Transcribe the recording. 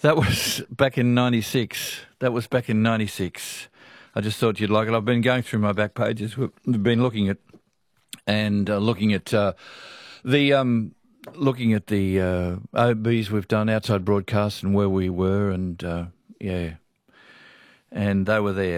That was back in 96. I just thought you'd like it. I've been going through my back pages. We've been looking at the OBs we've done, outside broadcasts, and where we were, and and they were there.